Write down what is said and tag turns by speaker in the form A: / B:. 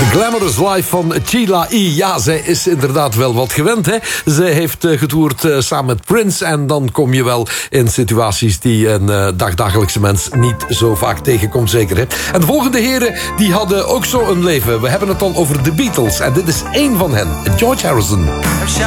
A: Glamorous Life van Sheila E. Ja, zij is inderdaad wel wat gewend, hè. Ze heeft getoerd samen met Prince. En dan kom je wel in situaties die een dagdagelijkse mens niet zo vaak tegenkomt, zeker, hè. En de volgende heren, die hadden ook zo een leven. We hebben het al over de Beatles. En dit is één van hen, George Harrison.